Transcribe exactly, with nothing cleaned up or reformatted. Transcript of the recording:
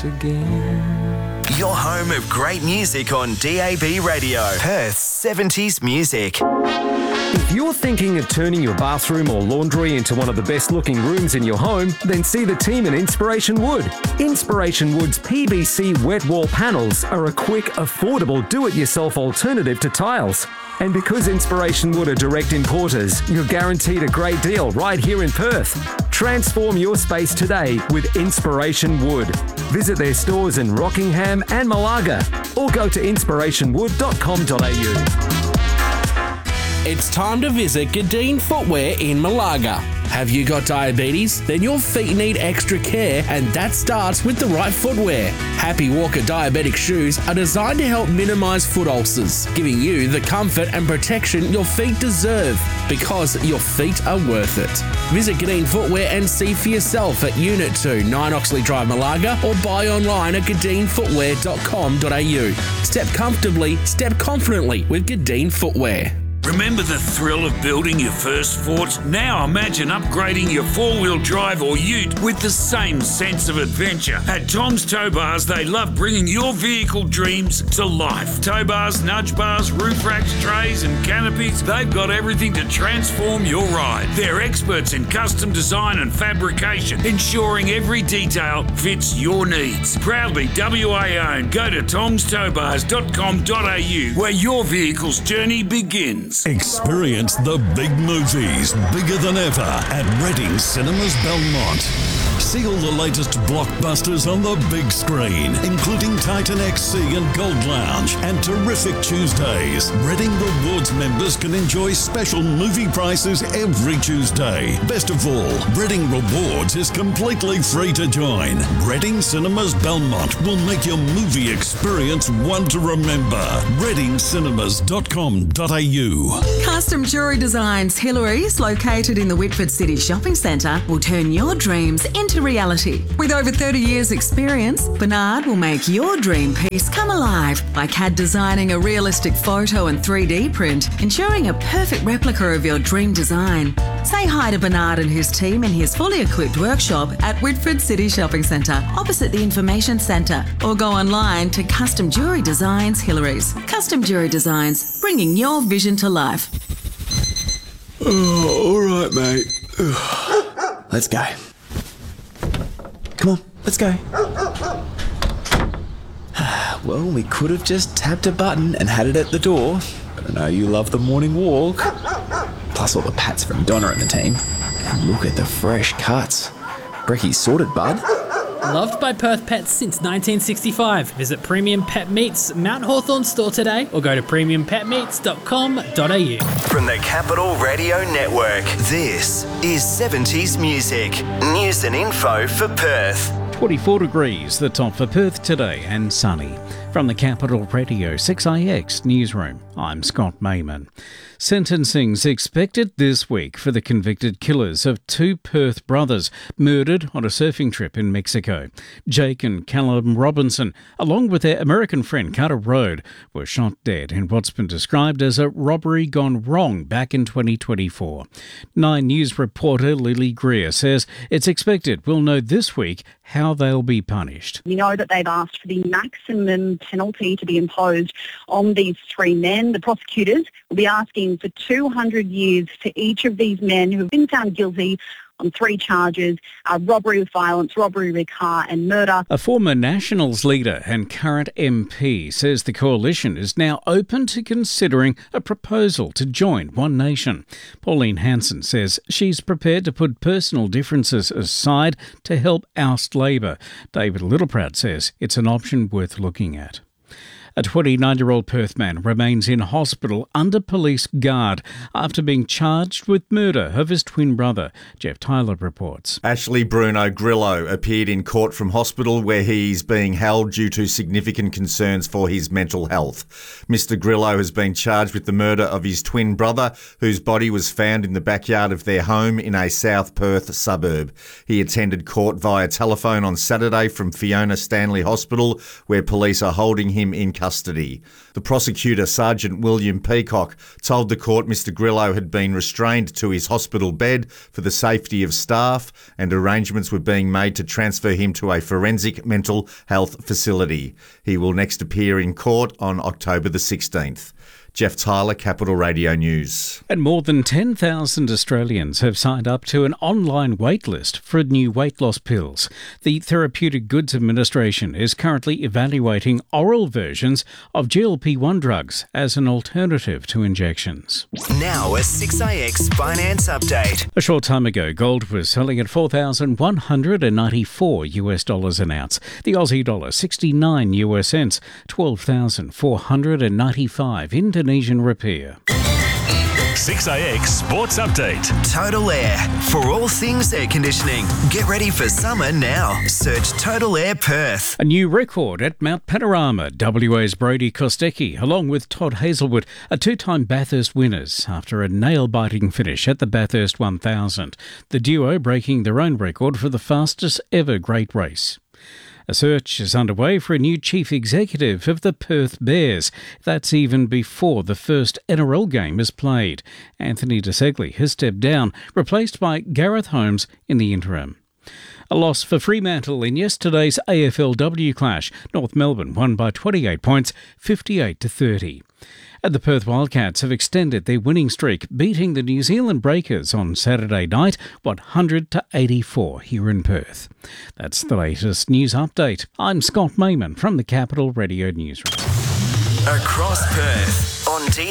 once again. Your home of great music on D A B Radio. Perth's seventies music. If you're thinking of turning your bathroom or laundry into one of the best looking rooms in your home, then see the team at Inspiration Wood. Inspiration Wood's P V C wet wall panels are a quick, affordable do-it-yourself alternative to tiles. And because Inspiration Wood are direct importers, you're guaranteed a great deal right here in Perth. Transform your space today with Inspiration Wood. Visit their stores in Rockingham and Malaga or go to inspiration wood dot com dot a u. It's time to visit Gadeen Footwear in Malaga. Have you got diabetes? Then your feet need extra care, and that starts with the right footwear. Happy Walker diabetic shoes are designed to help minimise foot ulcers, giving you the comfort and protection your feet deserve, because your feet are worth it. Visit Gadeen Footwear and see for yourself at Unit two, nine Oxley Drive, Malaga, or buy online at gadeen footwear dot com dot a u. Step comfortably, step confidently with Gadeen Footwear. Remember the thrill of building your first fort? Now imagine upgrading your four-wheel drive or ute with the same sense of adventure. At Tom's Tow Bars, they love bringing your vehicle dreams to life. Tow bars, nudge bars, roof racks, trays and canopies, they've got everything to transform your ride. They're experts in custom design and fabrication, ensuring every detail fits your needs. Proudly W A owned. Go to toms tow bars dot com dot a u where your vehicle's journey begins. Experience the big movies, bigger than ever, at Reading Cinemas Belmont. See all the latest blockbusters on the big screen, including Titan X C and Gold Lounge, and terrific Tuesdays. Reading Rewards members can enjoy special movie prices every Tuesday. Best of all, Reading Rewards is completely free to join. Reading Cinemas Belmont will make your movie experience one to remember. reading cinemas dot com dot a u. Custom Jewellery Designs Hillary's, located in the Whitford City Shopping Centre, will turn your dreams into reality. With over thirty years experience, Bernard will make your dream piece come alive by C A D designing a realistic photo and three D print, ensuring a perfect replica of your dream design. Say hi to Bernard and his team in his fully equipped workshop at Whitford City Shopping Centre, opposite the Information Centre, or go online to Custom Jewellery Designs Hillary's. Custom Jewellery Designs, bringing your vision to life. Oh, all right, mate. Let's go. Come on, let's go. Well, we could have just tapped a button and had it at the door, but I know you love the morning walk. Plus all the pats from Donna and the team. And look at the fresh cuts. Brecky's sorted, bud. Loved by Perth Pets since nineteen sixty-five. Visit Premium Pet Meats Mount Hawthorn store today or go to premium pet meats dot com dot a u. From the Capital Radio Network, this is seventies music. News and info for Perth. twenty-four degrees, the top for Perth today, and sunny. From the Capital Radio six I X newsroom, I'm Scott Mayman. Sentencing's expected this week for the convicted killers of two Perth brothers murdered on a surfing trip in Mexico. Jake and Callum Robinson, along with their American friend Carter Road, were shot dead in what's been described as a robbery gone wrong back in twenty twenty-four. Nine News reporter Lily Greer says it's expected we'll know this week how they'll be punished. We know that they've asked for the maximum penalty to be imposed on these three men. The prosecutors will be asking for two hundred years for each of these men who have been found guilty on three charges, uh, robbery with violence, robbery with a car and murder. A former Nationals leader and current M P says the coalition is now open to considering a proposal to join One Nation. Pauline Hanson says she's prepared to put personal differences aside to help oust Labor. David Littleproud says it's an option worth looking at. A twenty-nine-year-old Perth man remains in hospital under police guard after being charged with murder of his twin brother. Jeff Tyler reports. Ashley Bruno Grillo appeared in court from hospital where he's being held due to significant concerns for his mental health. Mister Grillo has been charged with the murder of his twin brother, whose body was found in the backyard of their home in a South Perth suburb. He attended court via telephone on Saturday from Fiona Stanley Hospital, where police are holding him in custody. The prosecutor, Sergeant William Peacock, told the court Mister Grillo had been restrained to his hospital bed for the safety of staff, and arrangements were being made to transfer him to a forensic mental health facility. He will next appear in court on October the sixteenth. Jeff Tyler, Capital Radio News. And more than ten thousand Australians have signed up to an online waitlist for new weight loss pills. The Therapeutic Goods Administration is currently evaluating oral versions of G L P one drugs as an alternative to injections. Now a six A X finance update. A short time ago, gold was selling at four thousand one hundred ninety-four US dollars an ounce. The Aussie dollar sixty-nine US cents, twelve thousand four hundred ninety-five Indonesian rupiah. six A X Sports Update. Total Air. For all things air conditioning. Get ready for summer now. Search Total Air Perth. A new record at Mount Panorama. W A's Brody Kostecki, along with Todd Hazelwood, are two-time Bathurst winners after a nail-biting finish at the Bathurst one thousand. The duo breaking their own record for the fastest ever Great Race. A search is underway for a new chief executive of the Perth Bears. That's even before the first N R L game is played. Anthony DeSegli has stepped down, replaced by Gareth Holmes in the interim. A loss for Fremantle in yesterday's A F L W clash. North Melbourne won by twenty-eight points, fifty-eight to thirty. And the Perth Wildcats have extended their winning streak, beating the New Zealand Breakers on Saturday night, one hundred to eighty-four here in Perth. That's the latest news update. I'm Scott Mayman from the Capital Radio Newsroom. Across Perth on D